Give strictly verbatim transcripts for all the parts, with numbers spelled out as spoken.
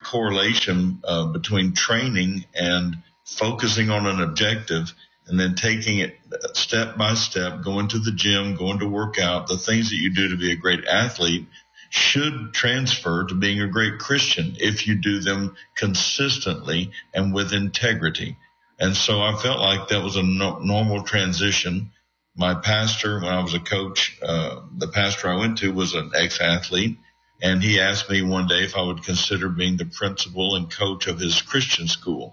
correlation uh, between training and focusing on an objective and then taking it step by step, going to the gym, going to work out, the things that you do to be a great athlete should transfer to being a great Christian if you do them consistently and with integrity. And so I felt like that was a no- normal transition. My pastor, when I was a coach, uh, the pastor I went to was an ex-athlete, and he asked me one day if I would consider being the principal and coach of his Christian school.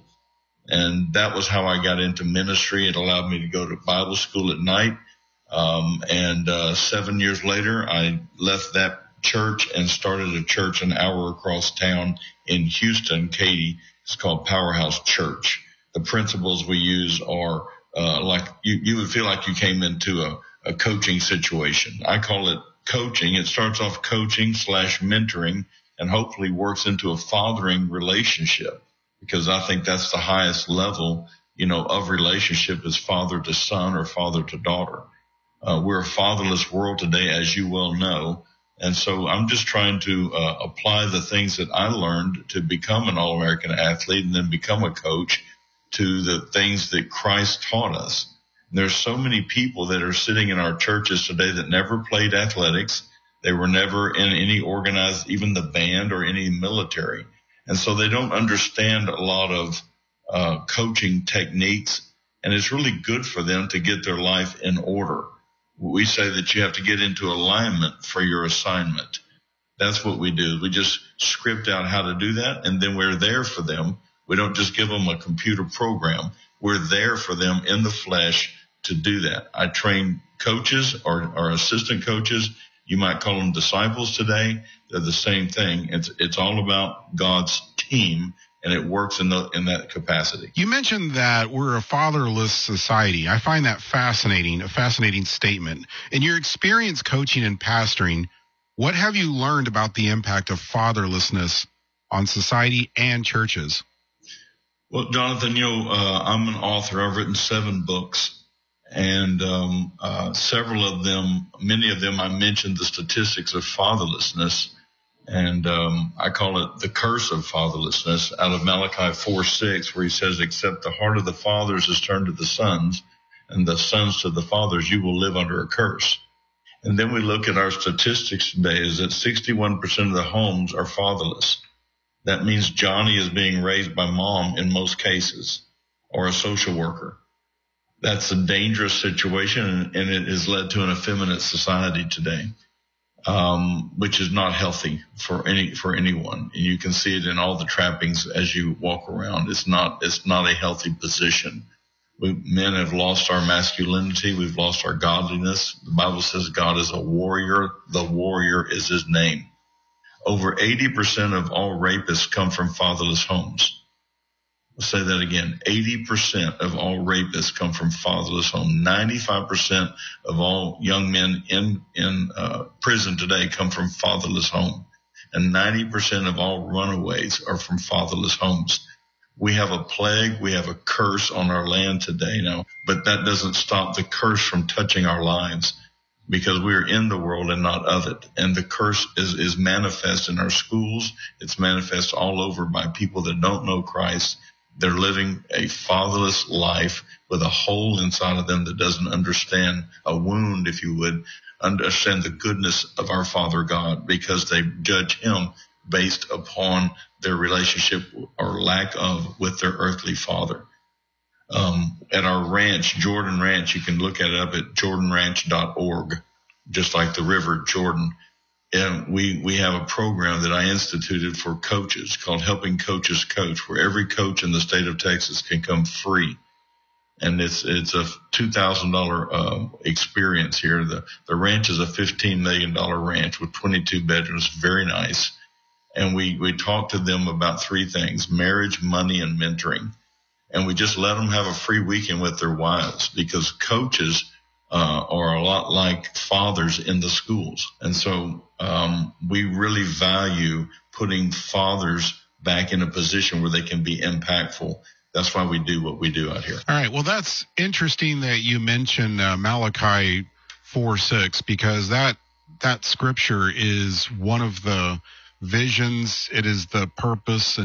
And that was how I got into ministry. It allowed me to go to Bible school at night. Um, and uh, seven years later, I left that church and started a church an hour across town in Houston, Katy. It's called Powerhouse Church. The principles we use are uh, like you, you would feel like you came into a, a coaching situation. I call it coaching. It starts off coaching slash mentoring and hopefully works into a fathering relationship, because I think that's the highest level, you know, of relationship is father to son or father to daughter. Uh, we're a fatherless world today, as you well know. And so I'm just trying to uh, apply the things that I learned to become an All-American athlete and then become a coach to the things that Christ taught us. And there's so many people that are sitting in our churches today that never played athletics. They were never in any organized, even the band or any military. And so they don't understand a lot of uh, coaching techniques, and it's really good for them to get their life in order. We say that you have to get into alignment for your assignment. That's what we do. We just script out how to do that, and then we're there for them. We don't just give them a computer program. We're there for them in the flesh to do that. I train coaches or, or assistant coaches. You might call them disciples today. They're the same thing. It's it's all about God's team, and it works in the in that capacity. You mentioned that we're a fatherless society. I find that fascinating, a fascinating statement. In your experience coaching and pastoring, what have you learned about the impact of fatherlessness on society and churches? Well, Jonathan, you know, uh, I'm an author. I've written seven books. And um, uh, several of them, many of them, I mentioned the statistics of fatherlessness, and um, I call it the curse of fatherlessness out of Malachi four six, where he says, except the heart of the fathers is turned to the sons, and the sons to the fathers, you will live under a curse. And then we look at our statistics today is that sixty-one percent of the homes are fatherless. That means Johnny is being raised by mom in most cases, or a social worker. That's a dangerous situation, and it has led to an effeminate society today, um, which is not healthy for any for anyone. And you can see it in all the trappings as you walk around. It's not it's not a healthy position. We, men have lost our masculinity. We've lost our godliness. The Bible says God is a warrior. The warrior is his name. Over eighty percent of all rapists come from fatherless homes. I'll say that again. eighty percent of all rapists come from fatherless homes. ninety-five percent of all young men in, in uh, prison today come from fatherless homes. And ninety percent of all runaways are from fatherless homes. We have a plague. We have a curse on our land today now, but that doesn't stop the curse from touching our lives, because we are in the world and not of it. And the curse is, is manifest in our schools. It's manifest all over by people that don't know Christ. They're living a fatherless life with a hole inside of them that doesn't understand, a wound, if you would, understand the goodness of our Father God, because they judge him based upon their relationship or lack of with their earthly father. Um, at our ranch, Jordan Ranch, you can look it up at jordan ranch dot org, just like the river Jordan. And we, we have a program that I instituted for coaches called Helping Coaches Coach, where every coach in the state of Texas can come free. And it's, it's a two thousand dollars uh, experience here. The, the ranch is a fifteen million dollars ranch with twenty-two bedrooms, very nice. And we, we talk to them about three things: marriage, money, and mentoring. And we just let them have a free weekend with their wives, because coaches uh, are a lot like fathers in the schools. And so um, we really value putting fathers back in a position where they can be impactful. That's why we do what we do out here. All right. Well, that's interesting that you mentioned uh, Malachi four six, because that that scripture is one of the visions. It is the purpose